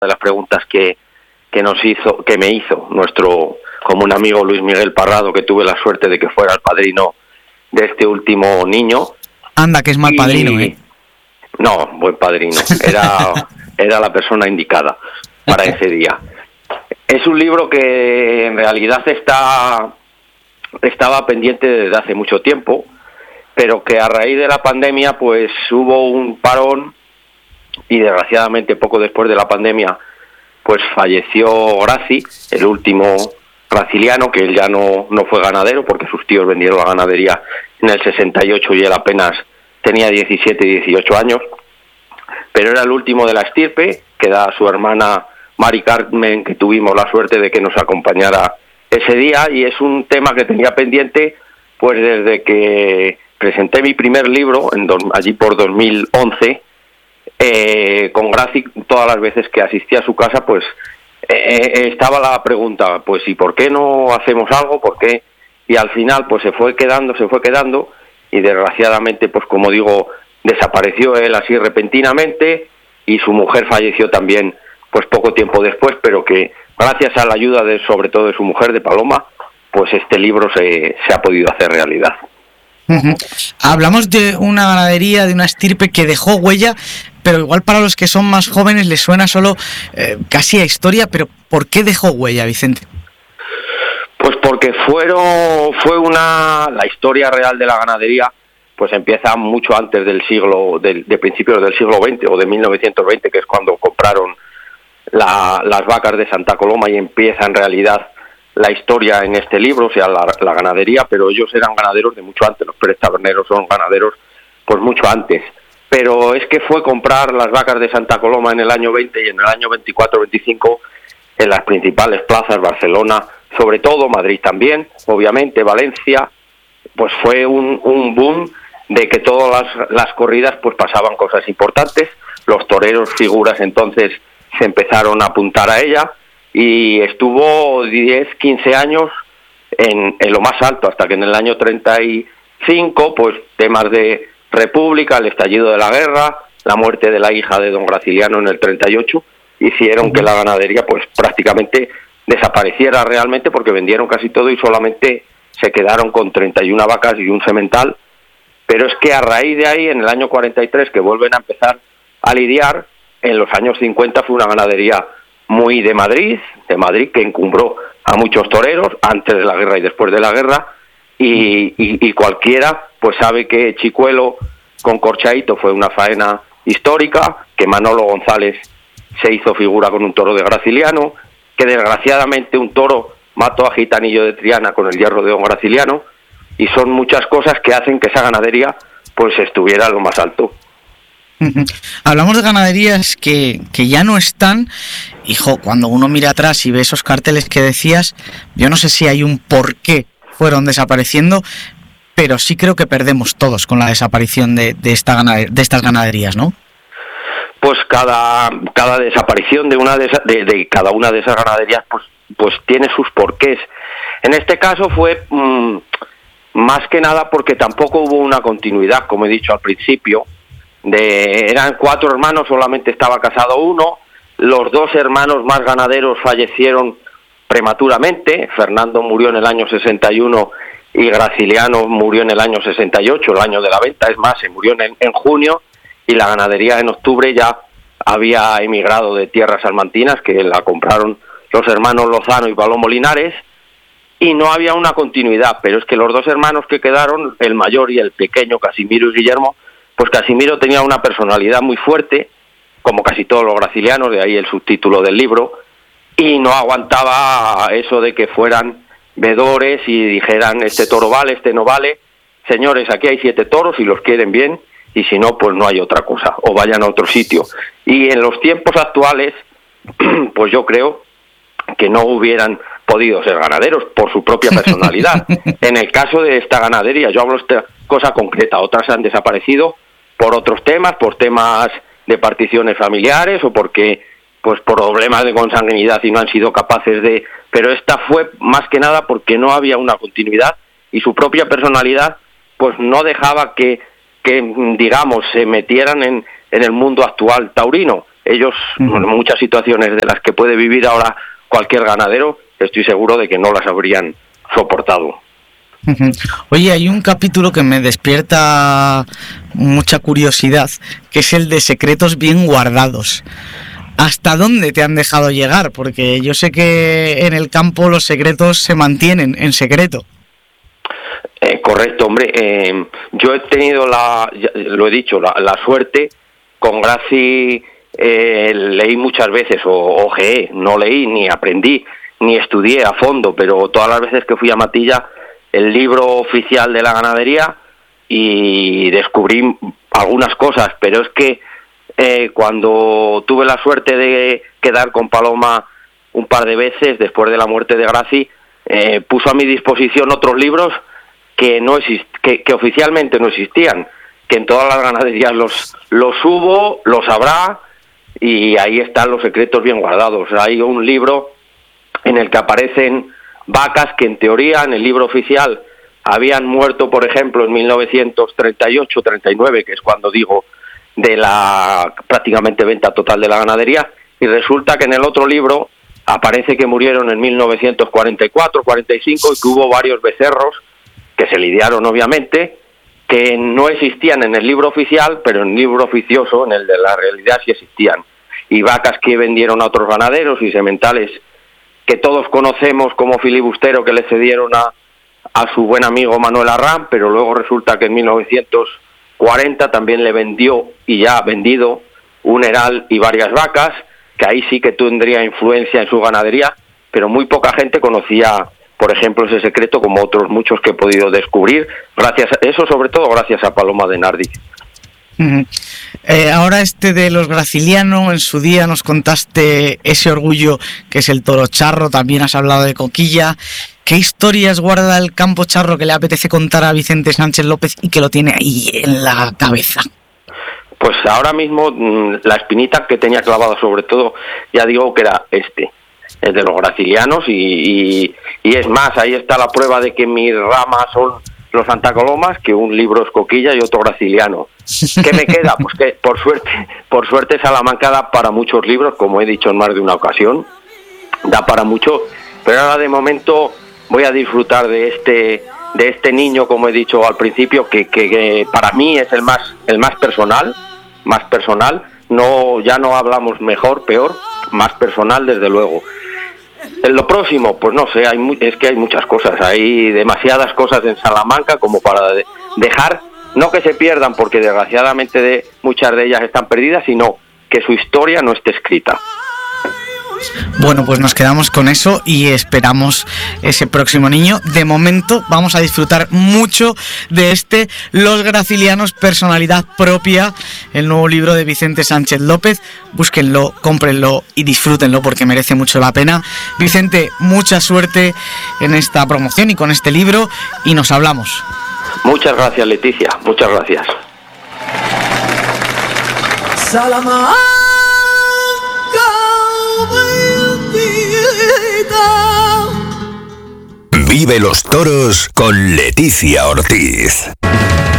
de las preguntas que me hizo nuestro común amigo Luis Miguel Parrado, que tuve la suerte de que fuera el padrino de este último niño. Anda, que es mal padrino, ¿eh? No, buen padrino. Era la persona indicada para ese día. Es un libro que en realidad estaba pendiente desde hace mucho tiempo, pero que a raíz de la pandemia pues hubo un parón y desgraciadamente poco después de la pandemia pues falleció Graci, el último graciliano, que él ya no fue ganadero porque sus tíos vendieron la ganadería en el 68 y él apenas tenía 17 y 18 años, pero era el último de la estirpe, que da su hermana Mari Carmen, que tuvimos la suerte de que nos acompañara ese día, y es un tema que tenía pendiente pues desde que presenté mi primer libro, allí por 2011, con Graci. Todas las veces que asistí a su casa, pues estaba la pregunta, pues ¿y por qué no hacemos algo? ¿Por qué? Y al final pues se fue quedando, y desgraciadamente, pues como digo, desapareció él así repentinamente, y su mujer falleció también pues poco tiempo después, pero que gracias a la ayuda sobre todo de su mujer, de Paloma, pues este libro se ha podido hacer realidad. Uh-huh. Hablamos de una ganadería, de una estirpe que dejó huella, pero igual para los que son más jóvenes les suena solo casi a historia, pero ¿por qué dejó huella, Vicente? Pues porque la historia real de la ganadería pues empieza mucho antes del de principios del siglo XX o de 1920, que es cuando compraron las vacas de Santa Coloma, y empieza en realidad la historia en este libro, o sea, la ganadería, pero ellos eran ganaderos de mucho antes. Los Pérez Taberneros son ganaderos pues mucho antes, pero es que fue comprar las vacas de Santa Coloma en el año 20 y en el año 24-25 en las principales plazas, Barcelona sobre todo, Madrid también, obviamente, Valencia, pues fue un boom de que todas las corridas pues pasaban cosas importantes. Los toreros, figuras, entonces se empezaron a apuntar a ella, y estuvo 10, 15 años en lo más alto, hasta que en el año 35, pues temas de república, el estallido de la guerra, la muerte de la hija de don Graciliano en el 38, hicieron que la ganadería pues prácticamente desapareciera realmente, porque vendieron casi todo y solamente se quedaron con 31 vacas y un semental. Pero es que a raíz de ahí, en el año 43, que vuelven a empezar a lidiar, en los años 50 fue una ganadería muy de Madrid, que encumbró a muchos toreros antes de la guerra y después de la guerra, y cualquiera pues sabe que Chicuelo con Corchaito fue una faena histórica, que Manolo González se hizo figura con un toro de Graciliano, que desgraciadamente un toro mató a Gitanillo de Triana con el hierro de don Graciliano, y son muchas cosas que hacen que esa ganadería pues estuviera a lo más alto. Hablamos de ganaderías que ya no están. Hijo, cuando uno mira atrás y ve esos carteles que decías, yo no sé si hay un por qué fueron desapareciendo, pero sí creo que perdemos todos con la desaparición de estas ganaderías, ¿no? Pues cada desaparición de cada una de esas ganaderías pues tiene sus porqués. En este caso fue más que nada porque tampoco hubo una continuidad, como he dicho al principio. Eran 4 hermanos, solamente estaba casado uno. Los 2 hermanos más ganaderos fallecieron prematuramente. Fernando murió en el año 61 y Graciliano murió en el año 68, el año de la venta. Es más, se murió en junio, y la ganadería en octubre ya había emigrado de tierras salmantinas, que la compraron los hermanos Lozano y Palomo Linares, y no había una continuidad. Pero es que los 2 hermanos que quedaron, el mayor y el pequeño, Casimiro y Guillermo, pues Casimiro tenía una personalidad muy fuerte, como casi todos los gracilianos, de ahí el subtítulo del libro, y no aguantaba eso de que fueran vedores y dijeran este toro vale, este no vale. Señores, aquí hay 7 toros y los quieren bien, y si no, pues no hay otra cosa, o vayan a otro sitio. Y en los tiempos actuales, pues yo creo que no hubieran podido ser ganaderos por su propia personalidad. En el caso de esta ganadería, yo hablo de esta cosa concreta, otras han desaparecido por otros temas, por temas de particiones familiares, o porque pues por problemas de consanguinidad y no han sido capaces de... Pero esta fue más que nada porque no había una continuidad, y su propia personalidad pues no dejaba que digamos, se metieran en el mundo actual taurino. ellos, en muchas situaciones de las que puede vivir ahora cualquier ganadero, estoy seguro de que no las habrían soportado. Oye, hay un capítulo que me despierta mucha curiosidad, que es el de secretos bien guardados. ¿Hasta dónde te han dejado llegar? Porque yo sé que en el campo los secretos se mantienen en secreto. Correcto, hombre. Yo he tenido lo he dicho, la suerte. Con Graci leí muchas veces, o ojeé, no leí, ni aprendí, ni estudié a fondo, pero todas las veces que fui a Matilla, el libro oficial de la ganadería, y descubrí algunas cosas, pero es que cuando tuve la suerte de quedar con Paloma un par de veces después de la muerte de Graci, puso a mi disposición otros libros que oficialmente no existían, que en todas las ganaderías los hubo, los habrá, y ahí están los secretos bien guardados. Hay un libro en el que aparecen vacas que en teoría en el libro oficial habían muerto, por ejemplo, en 1938-39, que es cuando digo de la prácticamente venta total de la ganadería, y resulta que en el otro libro aparece que murieron en 1944-45 y que hubo varios becerros que se lidiaron, obviamente, que no existían en el libro oficial, pero en el libro oficioso, en el de la realidad, sí existían. Y vacas que vendieron a otros ganaderos y sementales que todos conocemos como filibustero, que le cedieron a su buen amigo Manuel Arrán, pero luego resulta que en 1940 también le vendió, y ya ha vendido, un heral y varias vacas, que ahí sí que tendría influencia en su ganadería, pero muy poca gente conocía, por ejemplo, ese secreto, como otros muchos que he podido descubrir, sobre todo gracias a Paloma de Nardi. Ahora de los Graciliano, en su día nos contaste ese orgullo que es el toro charro, también has hablado de Coquilla. ¿Qué historias guarda el campo charro que le apetece contar a Vicente Sánchez López y que lo tiene ahí en la cabeza? Pues ahora mismo la espinita que tenía clavada, sobre todo, ya digo que era el de los Gracilianos, y es más, ahí está la prueba de que mis ramas son los Santa Colomas, que un libro es Coquilla y otro Graciliano. ¿Qué me queda? Pues que por suerte Salamanca da para muchos libros, como he dicho en más de una ocasión, da para mucho, pero ahora de momento voy a disfrutar de este niño, como he dicho al principio, que para mí es el más personal, ya no hablamos mejor, peor, más personal desde luego. En lo próximo, pues no sé, es que hay muchas cosas, hay demasiadas cosas en Salamanca como para dejar, no que se pierdan, porque desgraciadamente muchas de ellas están perdidas, sino que su historia no esté escrita. Bueno, pues nos quedamos con eso y esperamos ese próximo niño. De momento vamos a disfrutar mucho de Los Gracilianos, personalidad propia, el nuevo libro de Vicente Sánchez López. Búsquenlo, cómprenlo y disfrútenlo porque merece mucho la pena. Vicente, mucha suerte en esta promoción y con este libro, y nos hablamos. Muchas gracias, Leticia, muchas gracias. Vive los toros con Leticia Ortiz.